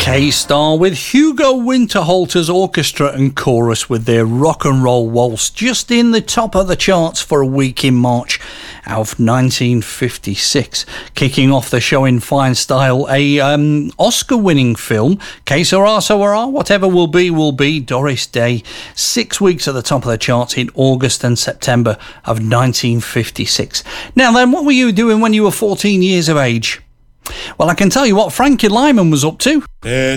K-Star with Hugo Winterhalter's orchestra and chorus with their rock and roll waltz, just in the top of the charts for a week in March of 1956. Kicking off the show in fine style, a Oscar-winning film, Que Sera, Sera, Whatever Will Be, Doris Day, 6 weeks at the top of the charts in August and September of 1956. Now then, what were you doing when you were 14 years of age? Well, I can tell you what Frankie Lyman was up to.